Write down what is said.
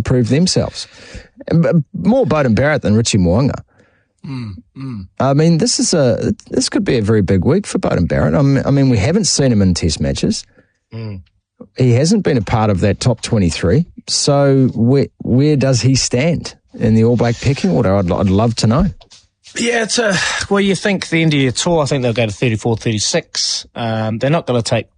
prove themselves. More Beauden Barrett than Richie Mo'unga. I mean, this could be a very big week for Beauden Barrett. I mean, we haven't seen him in Test matches. He hasn't been a part of that top 23. So where does he stand in the All Black pecking order? I'd love to know. Yeah, you think the end of your tour, I think they'll go to 34, 36. They're not going to take